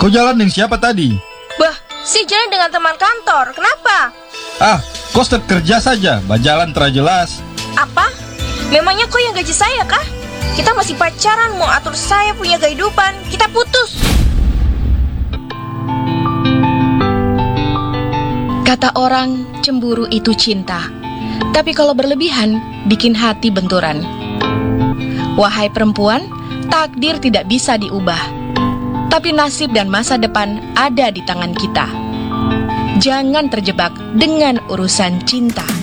Kau jalan dengan siapa tadi? Bah, si jalan dengan teman kantor. Kenapa? Kau start kerja saja, bajalan jelas. Apa? Memangnya kau yang gaji saya kah? Kita masih pacaran, mau atur saya punya kehidupan. Kita putus. Kata orang, cemburu itu cinta. Tapi kalau berlebihan, bikin hati benturan. Wahai perempuan, takdir tidak bisa diubah. Tapi nasib dan masa depan ada di tangan kita. Jangan terjebak dengan urusan cinta.